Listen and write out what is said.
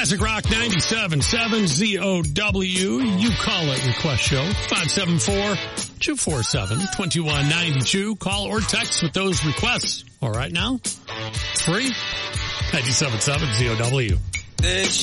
Classic Rock 97.7 ZOW. You call it Request Show. 574-247-2192. Call or text with those requests. All right now, it's free. 97.7 ZOW.